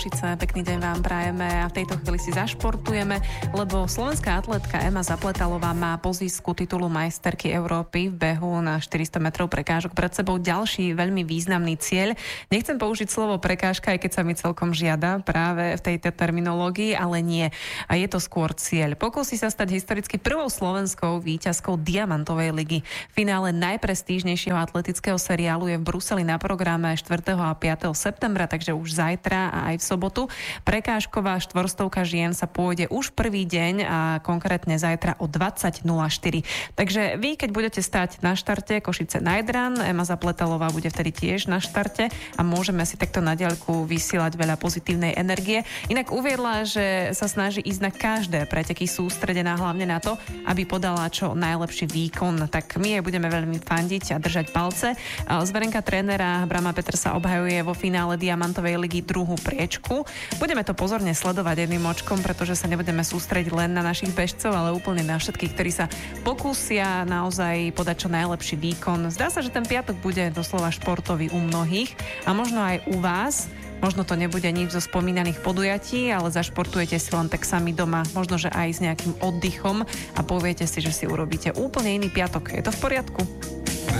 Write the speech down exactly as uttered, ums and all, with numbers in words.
Pekný deň vám prajeme a v tejto chvíli si zašportujeme, lebo slovenská atletka Ema Zapletalová má po zisku titulu majsterky Európy v behu na štyristo metrov prekážok pred sebou ďalší veľmi významný cieľ. Nechcem použiť slovo prekážka, aj keď sa mi celkom žiada práve v tejto terminológii, ale nie. A je to skôr cieľ. Pokúsi sa stať historicky prvou slovenskou víťazkou Diamantovej ligy. Finále najprestížnejšieho atletického seriálu je v Bruseli na programe štvrtého a piateho septembra, takže už zajtra a aj v sobotu. Prekážková štvorstovka žien sa pôjde už prvý deň a konkrétne zajtra o dvadsať nula štyri. Takže vy, keď budete stať na štarte Košice Najdran, Ema Zapletalová bude vtedy tiež na štarte a môžeme si takto na diaľku vysielať veľa pozitívnej energie. Inak uviedla, že sa snaží ísť na každé preteky sústredená hlavne na to, aby podala čo najlepší výkon. Tak my jej budeme veľmi fandiť a držať palce. Zverenka trénera Brama Petersa obhajuje vo finále Diamantovej ligy druhú priečku. Budeme to pozorne sledovať jedným očkom, pretože sa nebudeme sústrediť len na našich bežcov, ale úplne na všetkých, ktorí sa pokúsia naozaj podať čo najlepší výkon. Zdá sa, že ten piatok bude doslova športový u mnohých a možno aj u vás. Možno to nebude nič zo spomínaných podujatí, ale zašportujete si len tak sami doma, možno, že aj s nejakým oddychom a poviete si, že si urobíte úplne iný piatok. Je to v poriadku?